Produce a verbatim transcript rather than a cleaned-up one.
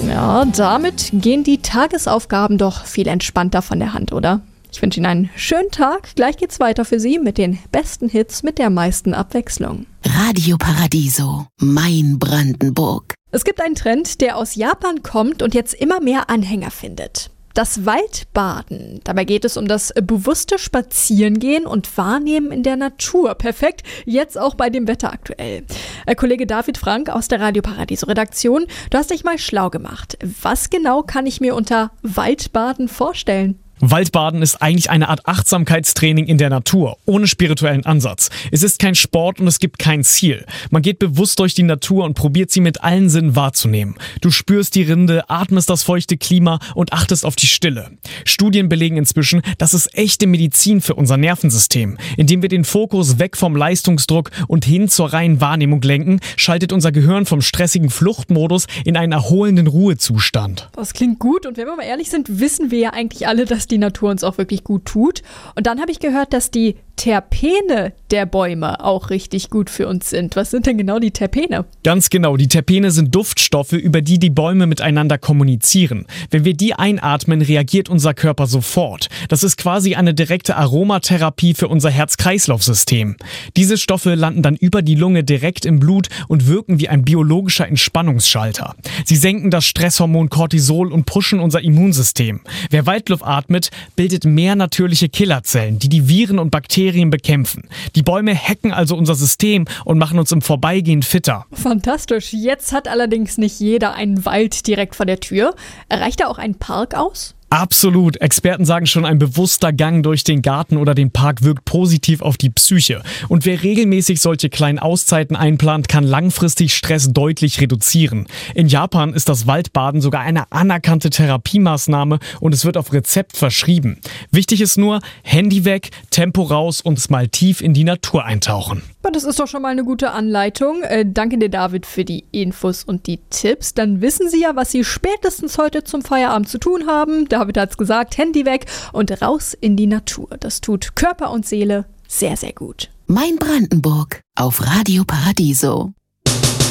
Ja, damit gehen die Tagesaufgaben doch viel entspannter von der Hand, oder? Ich wünsche Ihnen einen schönen Tag. Gleich geht's weiter für Sie mit den besten Hits mit der meisten Abwechslung. Radio Paradiso, mein Brandenburg. Es gibt einen Trend, der aus Japan kommt und jetzt immer mehr Anhänger findet. Das Waldbaden. Dabei geht es um das bewusste Spazierengehen und Wahrnehmen in der Natur. Perfekt, jetzt auch bei dem Wetter aktuell. Äh, Kollege David Frank aus der Radio Paradiso Redaktion, du hast dich mal schlau gemacht. Was genau kann ich mir unter Waldbaden vorstellen? Waldbaden ist eigentlich eine Art Achtsamkeitstraining in der Natur, ohne spirituellen Ansatz. Es ist kein Sport und es gibt kein Ziel. Man geht bewusst durch die Natur und probiert sie mit allen Sinnen wahrzunehmen. Du spürst die Rinde, atmest das feuchte Klima und achtest auf die Stille. Studien belegen inzwischen, das ist echte Medizin für unser Nervensystem. Indem wir den Fokus weg vom Leistungsdruck und hin zur reinen Wahrnehmung lenken, schaltet unser Gehirn vom stressigen Fluchtmodus in einen erholenden Ruhezustand. Das klingt gut und wenn wir mal ehrlich sind, wissen wir ja eigentlich alle, dass die Natur uns auch wirklich gut tut. Und dann habe ich gehört, dass die Terpene der Bäume auch richtig gut für uns sind. Was sind denn genau die Terpene? Ganz genau, die Terpene sind Duftstoffe, über die die Bäume miteinander kommunizieren. Wenn wir die einatmen, reagiert unser Körper sofort. Das ist quasi eine direkte Aromatherapie für unser Herz-Kreislauf-System. Diese Stoffe landen dann über die Lunge direkt im Blut und wirken wie ein biologischer Entspannungsschalter. Sie senken das Stresshormon Cortisol und pushen unser Immunsystem. Wer Waldluft atmet, bildet mehr natürliche Killerzellen, die die Viren und Bakterien bekämpfen. Die Bäume hacken also unser System und machen uns im Vorbeigehen fitter. Fantastisch. Jetzt hat allerdings nicht jeder einen Wald direkt vor der Tür. Reicht da auch ein Park aus? Absolut. Experten sagen schon, ein bewusster Gang durch den Garten oder den Park wirkt positiv auf die Psyche. Und wer regelmäßig solche kleinen Auszeiten einplant, kann langfristig Stress deutlich reduzieren. In Japan ist das Waldbaden sogar eine anerkannte Therapiemaßnahme und es wird auf Rezept verschrieben. Wichtig ist nur, Handy weg, Tempo raus und mal tief in die Natur eintauchen. Das ist doch schon mal eine gute Anleitung. Äh, danke dir, David, für die Infos und die Tipps. Dann wissen Sie ja, was Sie spätestens heute zum Feierabend zu tun haben. David hat's gesagt, Handy weg und raus in die Natur. Das tut Körper und Seele sehr, sehr gut. Mein Brandenburg auf Radio Paradiso.